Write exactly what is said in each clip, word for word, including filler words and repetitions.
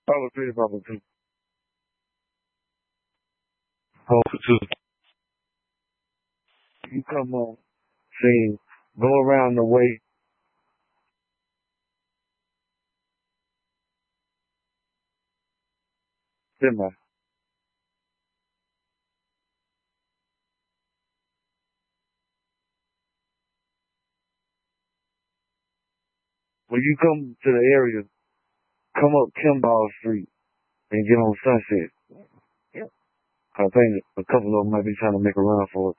Bravo three to Bravo two. Hold for two. You come on. See, go around the way. Semi. When you come to the area, come up Kimball Street and get on Sunset. Yep. I think a couple of them might be trying to make a run for it.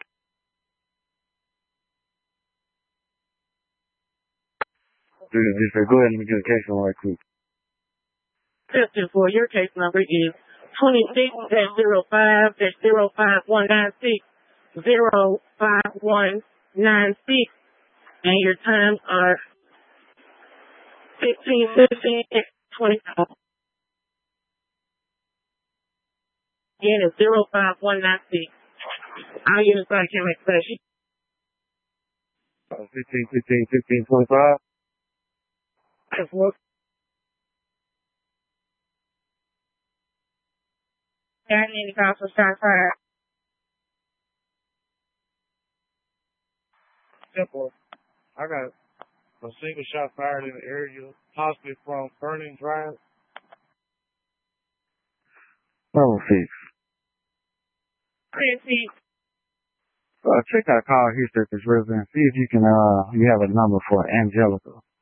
Go ahead and get a case on right quick. Testing for your case number is twenty-six dash zero five dash zero five one nine six zero five one nine six, and your times are fifteen, fifteen, twenty-five. Again, it's zero five one nine six. Our unit side can make session. Uh, fifteen, fifteen, fifteen, twenty-five. That's what. I need to call for shot fired. Simple. I got a single shot fired in the area, possibly from Burning Drive. Level six. Chrissy. Uh, check out call history of this resident. See if you can, uh, you have a number for Angelica.